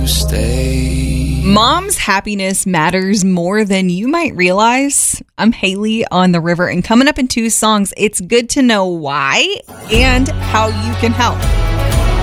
stay. Mom's happiness matters more than you might realize. I'm Haley on the River, and coming up in 2 songs, it's good to know why and how you can help.